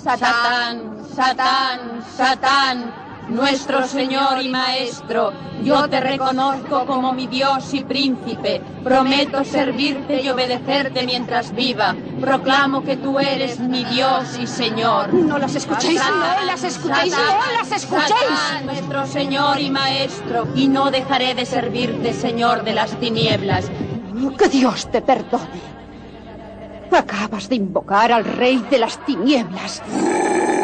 Satán, Satán, Satán, nuestro Señor y Maestro, yo te reconozco como mi Dios y príncipe. Prometo servirte y obedecerte mientras viva. Proclamo que tú eres mi Dios y Señor. No las escuchéis, no las escuchéis, no las escuchéis. Satán, nuestro Señor y Maestro, y no dejaré de servirte, Señor de las tinieblas. Que Dios te perdone. Acabas de invocar al Rey de las Tinieblas.